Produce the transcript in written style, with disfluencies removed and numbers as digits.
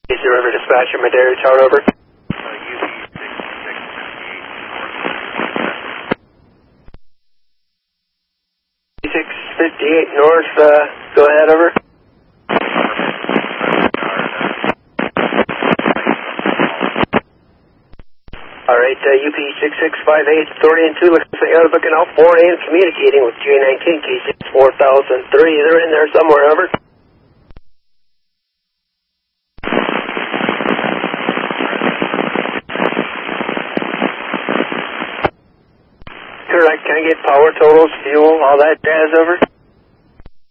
Easy River Dispatcher, Madera Tower, over. UP 658 North, go ahead, over. Alright, UP 6658, Authority and 2, looking out for and communicating with J19, K6 4003. They're in there somewhere, over. Correct, can I get power, totals, fuel, all that jazz, over?